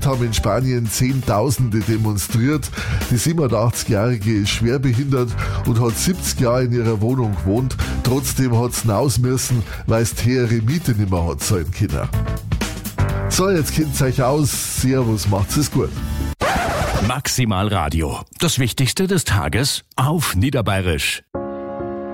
haben in Spanien Zehntausende demonstriert. Die 87-Jährige ist schwer behindert und hat 70 Jahre in ihrer Wohnung gewohnt. Trotzdem hat sie raus müssen, weil es die höhere Miete nicht mehr hat zahlen können. So, jetzt kennt's euch aus. Servus, macht's es gut. Maximal Radio. Das Wichtigste des Tages auf Niederbayerisch.